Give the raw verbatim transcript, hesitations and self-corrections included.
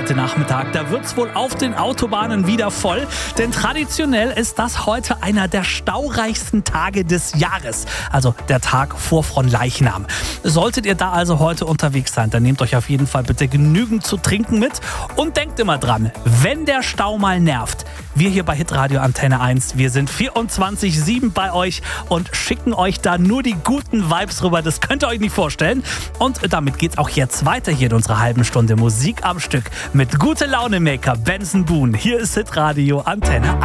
heute Nachmittag. Da wird's wohl auf den Autobahnen wieder voll, denn traditionell ist das heute einer der staureichsten Tage des Jahres, also der Tag vor Fronleichnam. Solltet ihr da also heute unterwegs sein, dann nehmt euch auf jeden Fall bitte genügend zu trinken mit und denkt immer dran, wenn der Stau mal nervt, wir hier bei Hitradio Antenne eins, wir sind vierundzwanzig sieben bei euch und schicken euch da nur die guten Vibes rüber. Das könnt ihr euch nicht vorstellen. Und damit geht's auch jetzt weiter hier in unserer halben Stunde Musik am Stück mit Gute Laune Maker Benson Boone. Hier ist Hitradio Antenne eins.